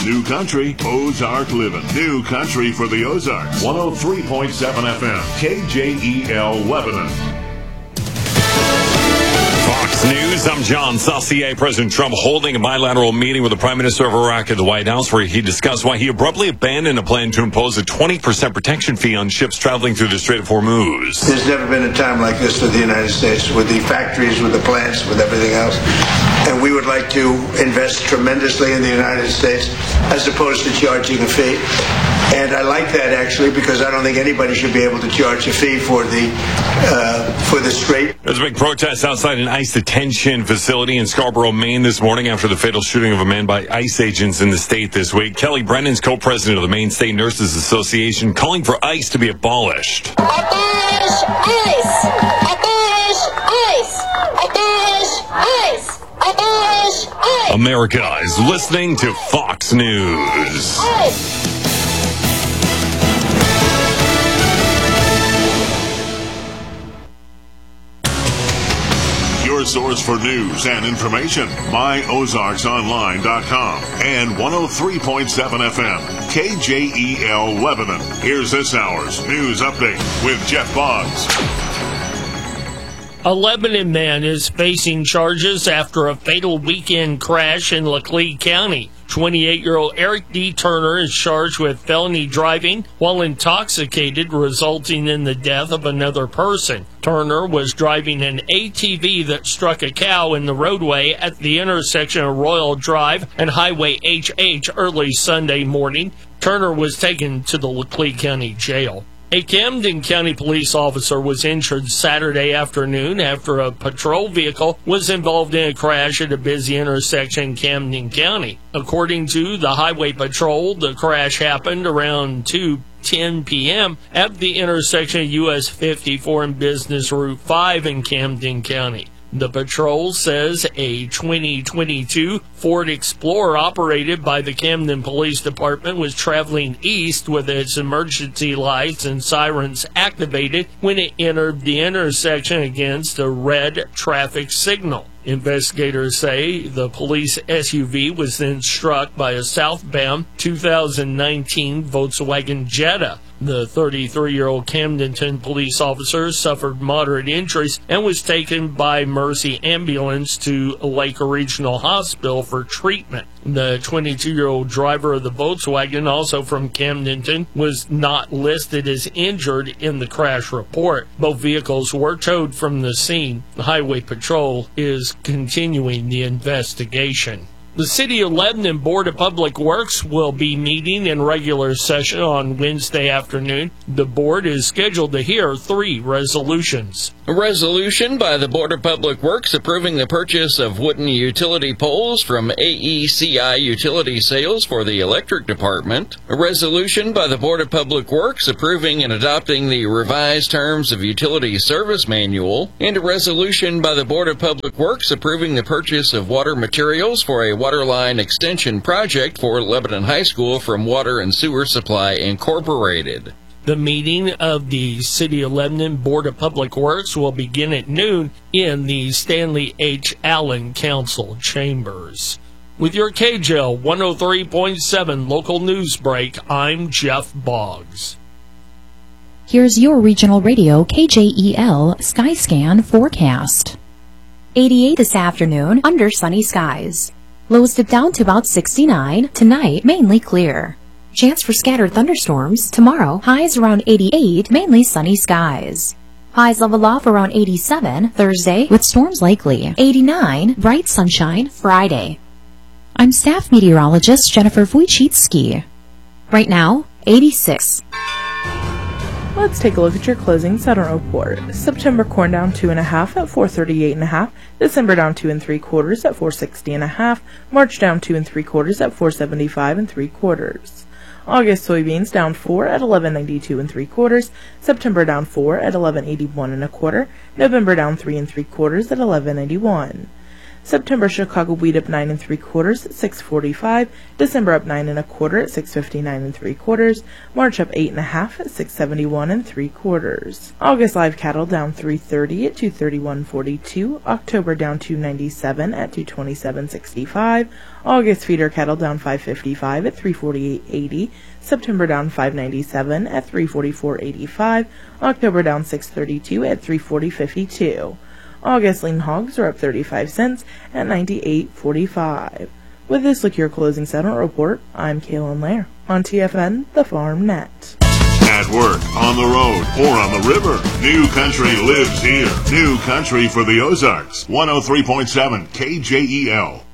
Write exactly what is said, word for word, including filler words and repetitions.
New Country, Ozark Living. New Country for the Ozarks. one oh three point seven F M, K J E L Lebanon. Fox News, I'm John Saucier. President Trump holding a bilateral meeting with the Prime Minister of Iraq at the White House, where he discussed why he abruptly abandoned a plan to impose a twenty percent protection fee on ships traveling through the Strait of Hormuz. There's never been a time like this for the United States, with the factories, with the plants, with everything else. And we would like to invest tremendously in the United States as opposed to charging a fee. And I like that, actually, because I don't think anybody should be able to charge a fee for the uh, for the Strait. There's a big protest outside an ICE detention facility in Scarborough, Maine this morning after the fatal shooting of a man by ICE agents in the state this week. Kelly Brennan's co-president of the Maine State Nurses Association, calling for ICE to be abolished. Abolish ICE! Abolish ICE! Abolish ICE! Abolish ICE! America is listening to Fox News. ICE! Your source for news and information, my ozarks online dot com and one oh three point seven F M, K J E L Lebanon. Here's this hour's news update with Jeff Boggs. A Lebanon man is facing charges after a fatal weekend crash in Laclede County. twenty-eight-year-old Eric D. Turner is charged with felony driving while intoxicated, resulting in the death of another person. Turner was driving an A T V that struck a cow in the roadway at the intersection of Royal Drive and Highway H H early Sunday morning. Turner was taken to the Laclede County Jail. A Camden County police officer was injured Saturday afternoon after a patrol vehicle was involved in a crash at a busy intersection in Camden County. According to the Highway Patrol, the crash happened around two ten p.m. at the intersection of U S fifty-four and Business Route five in Camden County. The patrol says a twenty twenty-two Ford Explorer operated by the Camden Police Department was traveling east with its emergency lights and sirens activated when it entered the intersection against a red traffic signal. Investigators say the police S U V was then struck by a southbound two thousand nineteen Volkswagen Jetta. The thirty-three-year-old Camdenton police officer suffered moderate injuries and was taken by Mercy Ambulance to Laker Regional Hospital for treatment. The twenty-two-year-old driver of the Volkswagen, also from Camdenton, was not listed as injured in the crash report. Both vehicles were towed from the scene. The Highway Patrol is continuing the investigation. The City of Lebanon Board of Public Works will be meeting in regular session on Wednesday afternoon. The board is scheduled to hear three resolutions. A resolution by the Board of Public Works approving the purchase of wooden utility poles from A E C I Utility Sales for the Electric Department. A resolution by the Board of Public Works approving and adopting the revised terms of Utility Service Manual. And a resolution by the Board of Public Works approving the purchase of water materials for a waterline extension project for Lebanon High School from Water and Sewer Supply Incorporated. The meeting of the City of Lebanon Board of Public Works will begin at noon in the Stanley H. Allen Council Chambers. With your K J L one oh three point seven local news break, I'm Jeff Boggs. Here's your regional radio K J E L Skyscan forecast. eighty-eight this afternoon under sunny skies. Lows dip down to about sixty-nine. Tonight, mainly clear. Chance for scattered thunderstorms. Tomorrow, highs around eighty-eight, mainly sunny skies. Highs level off around eighty-seven. Thursday, with storms likely. eighty-nine, bright sunshine. Friday. I'm staff meteorologist Jennifer Wojcicki. Right now, eighty-six. Let's take a look at your closing settlement report. September corn down two and a half at four thirty-eight and a half. December down two and three quarters at four sixty and a half. March down two and three quarters at four seventy-five and three quarters. August soybeans down four at eleven ninety-two and three quarters. September down four at eleven eighty-one and a quarter. November down three and three quarters at eleven ninety-one. September Chicago wheat up nine and three quarters at six forty-five. December up nine and a quarter at six fifty-nine and three quarters. March up eight and a half at six seventy-one and three quarters. August live cattle down three thirty at two thirty-one forty-two. October down two ninety-seven at two twenty-seven sixty-five. August feeder cattle down five fifty-five at three forty-eight eighty. September down five ninety-seven at three forty-four eighty-five. October down six thirty-two at three forty fifty-two. August lean hogs are up thirty-five cents at ninety-eight forty-five. With this look your closing settlement report, I'm Kaylin Lair on T F N, the Farm Net. At work, on the road, or on the river, New Country lives here. New Country for the Ozarks. one oh three point seven K J E L.